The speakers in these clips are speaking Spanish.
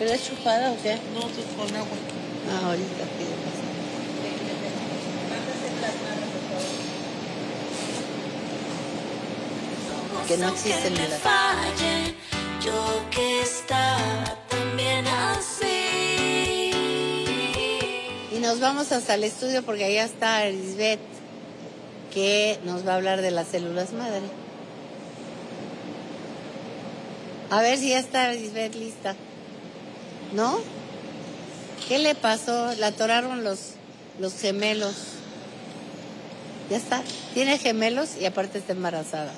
¿Pero es chupada o qué? No, es con agua. Ah, ahorita pido pasar. Que no existen en la... fallen, yo que estaba también así. Y nos vamos hasta el estudio porque allá está Lisbeth, que nos va a hablar de las células madre. A ver si ya está Lisbeth lista. ¿No? ¿Qué le pasó? La atoraron los gemelos. Ya está. Tiene gemelos y aparte está embarazada.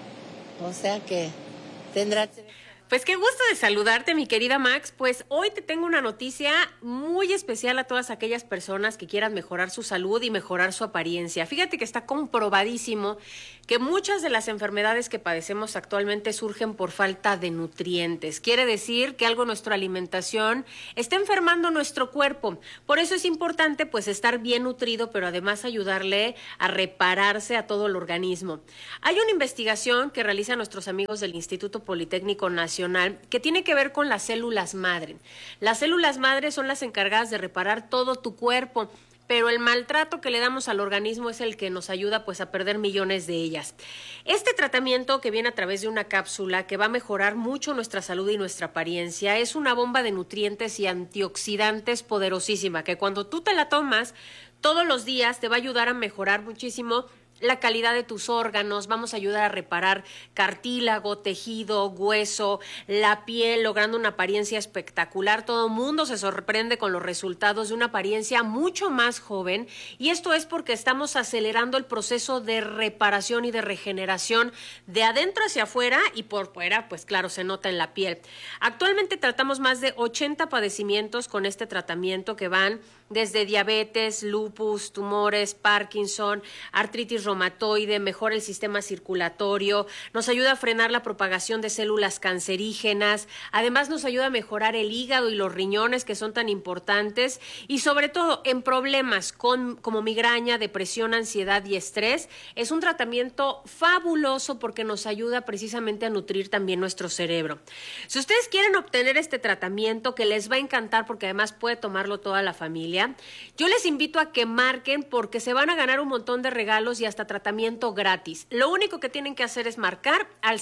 O sea que tendrá... Pues qué gusto de saludarte, mi querida Max. Pues hoy te tengo una noticia muy especial a todas aquellas personas que quieran mejorar su salud y mejorar su apariencia. Fíjate que está comprobadísimo que muchas de las enfermedades que padecemos actualmente surgen por falta de nutrientes. Quiere decir que algo en nuestra alimentación está enfermando nuestro cuerpo. Por eso es importante pues estar bien nutrido, pero además ayudarle a repararse a todo el organismo. Hay una investigación que realizan nuestros amigos del Instituto Politécnico Nacional que tiene que ver con las células madre. Las células madre son las encargadas de reparar todo tu cuerpo, pero el maltrato que le damos al organismo es el que nos ayuda pues a perder millones de ellas. Este tratamiento que viene a través de una cápsula que va a mejorar mucho nuestra salud y nuestra apariencia es una bomba de nutrientes y antioxidantes poderosísima que cuando tú te la tomas todos los días te va a ayudar a mejorar muchísimo la calidad de tus órganos, vamos a ayudar a reparar cartílago, tejido, hueso, la piel, logrando una apariencia espectacular. Todo el mundo se sorprende con los resultados de una apariencia mucho más joven y esto es porque estamos acelerando el proceso de reparación y de regeneración de adentro hacia afuera y por fuera, pues claro, se nota en la piel. Actualmente tratamos más de 80 padecimientos con este tratamiento que van desde diabetes, lupus, tumores, Parkinson, artritis reumatoide, mejora el sistema circulatorio, nos ayuda a frenar la propagación de células cancerígenas, además nos ayuda a mejorar el hígado y los riñones que son tan importantes y sobre todo en problemas como migraña, depresión, ansiedad y estrés. Es un tratamiento fabuloso porque nos ayuda precisamente a nutrir también nuestro cerebro. Si ustedes quieren obtener este tratamiento que les va a encantar porque además puede tomarlo toda la familia, yo les invito a que marquen porque se van a ganar un montón de regalos y hasta tratamiento gratis. Lo único que tienen que hacer es marcar al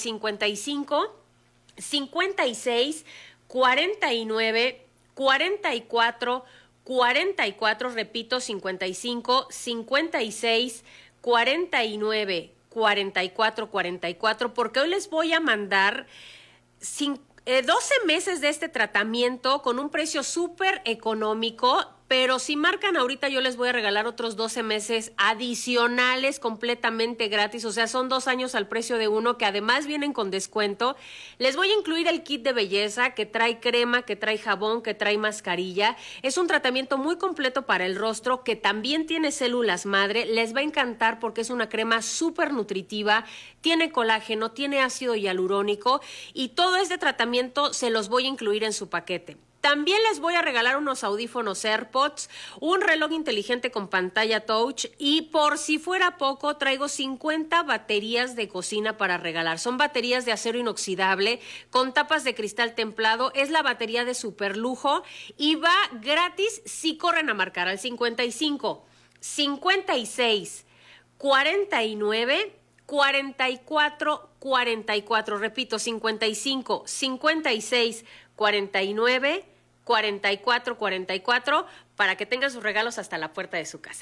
55 56 49 44 44, repito, 55 56 49 44 44, porque hoy les voy a mandar 12 meses de este tratamiento con un precio súper económico, pero si marcan ahorita yo les voy a regalar otros 12 meses adicionales completamente gratis, o sea, son 2 años al precio de uno que además vienen con descuento. Les voy a incluir el kit de belleza que trae crema, que trae jabón, que trae mascarilla. Es un tratamiento muy completo para el rostro que también tiene células madre. Les va a encantar porque es una crema súper nutritiva, tiene colágeno, tiene ácido hialurónico y todo este tratamiento se los voy a incluir en su paquete. También les voy a regalar unos audífonos AirPods, un reloj inteligente con pantalla touch y por si fuera poco traigo 50 baterías de cocina para regalar. Son baterías de acero inoxidable con tapas de cristal templado. Es la batería de super lujo y va gratis si corren a marcar al 55 56 49 44 44. Repito, 55 56 49 44 44 para que tengan sus regalos hasta la puerta de su casa.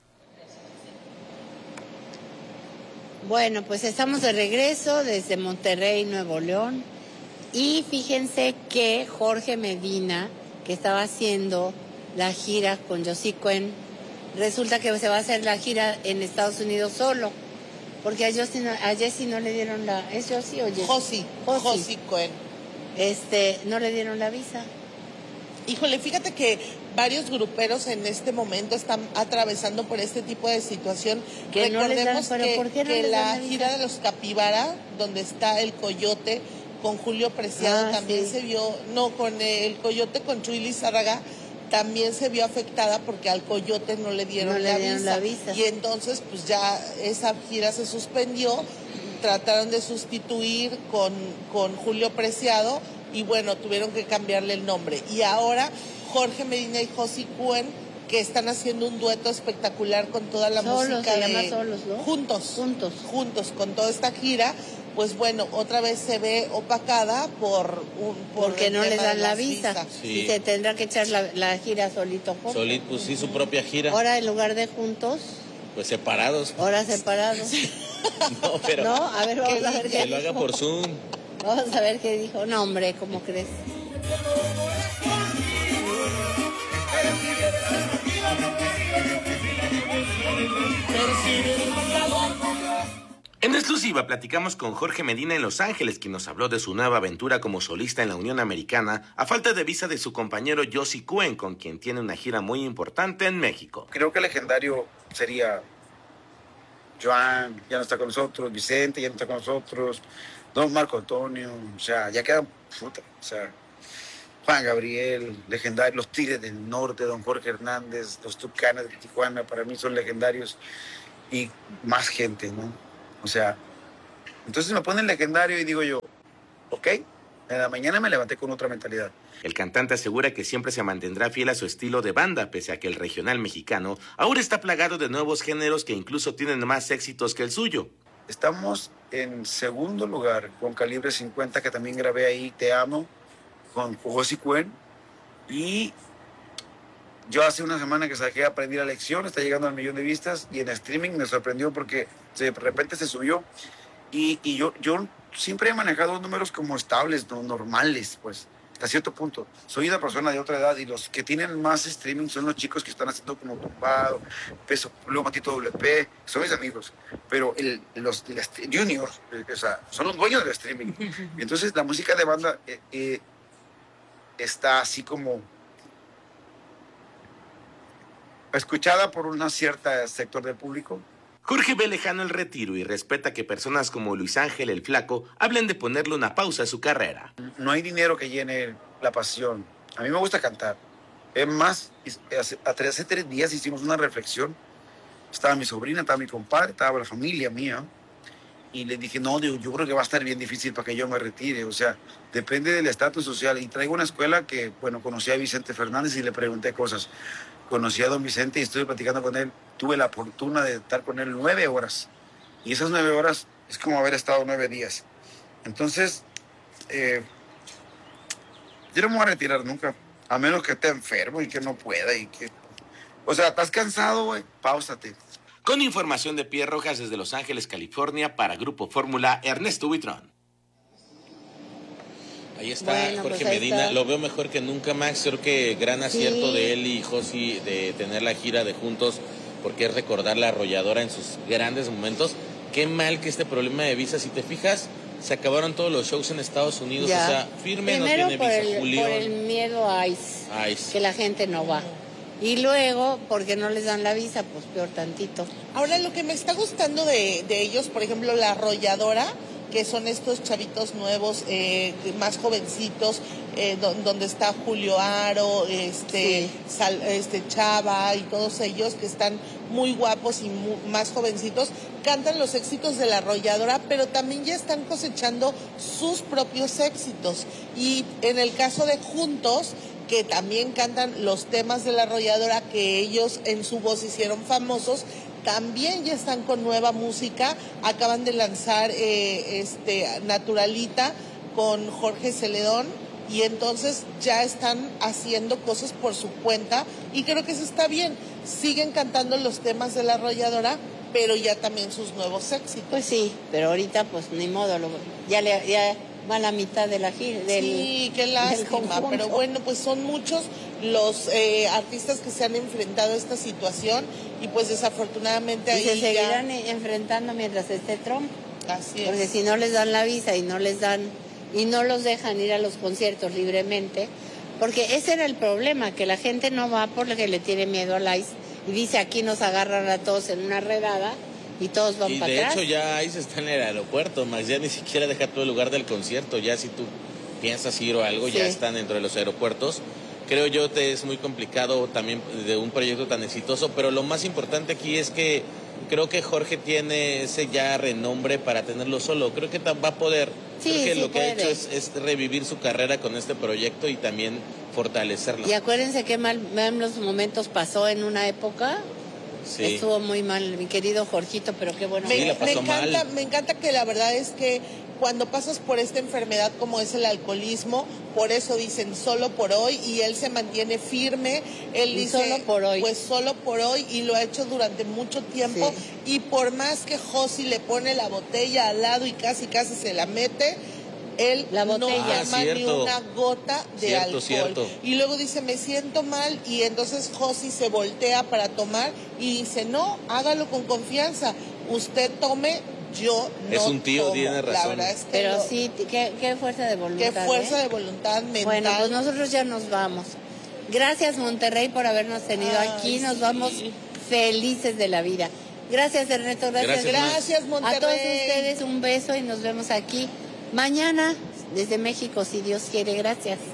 Bueno, pues estamos de regreso desde Monterrey, Nuevo León. Y fíjense que Jorge Medina, que estaba haciendo la gira con Josie Cuen, resulta que se va a hacer la gira en Estados Unidos solo. Porque a Jessie no le dieron la... ¿Es Josie o Jessie? Josie Cuen. No le dieron la visa. Híjole, fíjate que varios gruperos en este momento están atravesando por este tipo de situación. Que recordemos que la visa? gira de los Capibara, donde está el Coyote con Julio Preciado, también se vio, con el Coyote con Chuy Lizárraga, también se vio afectada porque al Coyote no le dieron la visa. Y entonces pues ya esa gira se suspendió, trataron de sustituir con Julio Preciado, y bueno, tuvieron que cambiarle el nombre. Y ahora Jorge Medina y Josie Cuen, que están haciendo un dueto espectacular con toda la música se llama Solos, ¿no? Juntos, con toda esta gira, pues bueno, otra vez se ve opacada porque no les dan la visa. visas. Sí. Y se tendrá que echar la gira solito. Jorge. Solito, pues sí, su propia gira. Ahora en lugar de juntos, Pues separados. ahora separados. No, pero No, a ver, vamos a ver qué que lo haga dijo. por Zoom. Vamos a ver qué dijo. No, hombre, ¿cómo crees? En exclusiva platicamos con Jorge Medina en Los Ángeles, quien nos habló de su nueva aventura como solista en la Unión Americana, a falta de visa de su compañero Josie Cuen, con quien tiene una gira muy importante en México. Creo que legendario sería Joan, ya no está con nosotros, Vicente ya no está con nosotros, Don Marco Antonio, o sea, ya quedan, puta, o sea, Juan Gabriel, legendario, los Tigres del Norte, Don Jorge Hernández, los Tucanes de Tijuana, para mí son legendarios, y más gente, ¿no? O sea, entonces me ponen legendario y digo yo, ok, en la mañana me levanté con otra mentalidad. El cantante asegura que siempre se mantendrá fiel a su estilo de banda, pese a que el regional mexicano ahora está plagado de nuevos géneros que incluso tienen más éxitos que el suyo. Estamos en segundo lugar con Calibre 50, que también grabé ahí, Te Amo, con Josie Cuen. Y yo hace una semana que saqué Aprendí la Lección, está llegando al 1,000,000 de vistas, y en streaming me sorprendió porque de repente se subió. Y yo siempre he manejado números como estables, no normales, pues, hasta cierto punto. Soy una persona de otra edad y los que tienen más streaming son los chicos que están haciendo como Tumbado, Peso, luego Matito WP, son mis amigos. Pero los juniors, o sea, son los dueños del streaming. Entonces la música de banda está así como escuchada por un cierto sector del público. Jorge ve lejano el retiro y respeta que personas como Luis Ángel el Flaco hablen de ponerle una pausa a su carrera. No hay dinero que llene la pasión. A mí me gusta cantar. Es más, hace 3 días hicimos una reflexión. Estaba mi sobrina, estaba mi compadre, estaba la familia mía. Y le dije, no, yo creo que va a estar bien difícil para que yo me retire. O sea, depende del estatus social. Y traigo una escuela que, bueno, conocí a Vicente Fernández y le pregunté cosas. Conocí a don Vicente y estuve platicando con él. Tuve la fortuna de estar con él 9 horas. Y esas 9 horas es como haber estado 9 días. Entonces, yo no me voy a retirar nunca. A menos que esté enfermo y que no pueda. O sea, ¿estás cansado, güey? Páusate. Con información de Pierre Rojas desde Los Ángeles, California, para Grupo Fórmula, Ernesto Buitrón. Ahí está Bueno, Jorge pues ahí Medina, está. lo veo mejor que nunca, Max. Creo que gran acierto Sí. de él y Josie de tener la gira de juntos, porque es recordar la arrolladora en sus grandes momentos. Qué mal que este problema de visa, si te fijas, se acabaron todos los shows en Estados Unidos. Ya. O sea, firme Primero no tiene por visa. por el Julián, miedo a ICE, Ice. que la gente no va. Y luego, porque no les dan la visa, pues peor tantito. Ahora, lo que me está gustando de ellos, por ejemplo, La Arrolladora, que son estos chavitos nuevos, más jovencitos, donde está Julio Aro, Sí. Chava y todos ellos que están muy guapos y más jovencitos, cantan los éxitos de La Arrolladora, pero también ya están cosechando sus propios éxitos. Y en el caso de Juntos, que también cantan los temas de La Arrolladora que ellos en su voz hicieron famosos, también ya están con nueva música. Acaban de lanzar Naturalita con Jorge Celedón, y entonces ya están haciendo cosas por su cuenta, y creo que eso está bien. Siguen cantando los temas de La Arrolladora, pero ya también sus nuevos éxitos. Pues sí, pero ahorita pues ni modo, ya va a la mitad de la gira. Sí, qué lástima, conjunto. pero bueno, pues son muchos los artistas que se han enfrentado a esta situación, y pues desafortunadamente Y ahí se seguirán ya... enfrentando mientras esté Trump. Así Porque es. si no les dan la visa y no los dejan ir a los conciertos libremente, porque ese era el problema, que la gente no va porque le tiene miedo al ICE y dice aquí nos agarran a todos en una redada y todos van Y para de atrás. hecho ya Ice está en el aeropuerto, Max. Ya ni siquiera deja todo el lugar del concierto. Ya si tú piensas ir o algo, ya Sí. están dentro de los aeropuertos. creo yo te es muy complicado también de un proyecto tan exitoso, pero lo más importante aquí es que creo que Jorge tiene ese ya renombre para tenerlo solo. Creo que va a poder. Sí, creo que sí lo que puede. ha hecho es revivir su carrera con este proyecto y también fortalecerla. Y acuérdense qué malos momentos pasó en una época. Sí. Estuvo muy mal, mi querido Jorgito, pero qué bueno. Sí, la pasó Me encanta que la verdad es que cuando pasas por esta enfermedad como es el alcoholismo, por eso dicen solo por hoy, y él se mantiene firme, él Y dice solo por hoy. pues solo por hoy, y lo ha hecho durante mucho tiempo, Sí. y por más que Josi le pone la botella al lado y casi se la mete, él La no botella. toma ni Cierto. una gota de Cierto, alcohol. cierto. Y luego dice, me siento mal, y entonces Josi se voltea para tomar y dice, no, hágalo con confianza, usted tome, yo no Es un tío, tomo. tiene La razón. verdad es que Pero lo- sí, qué fuerza de voluntad. qué fuerza ¿eh? de voluntad mental. Bueno, pues nosotros ya nos vamos. Gracias, Monterrey, por habernos tenido Ay, aquí. Nos sí. vamos felices de la vida. Gracias, Ernesto. Gracias. Gracias, Monterrey. A todos ustedes un beso y nos vemos aquí mañana desde México, si Dios quiere. Gracias.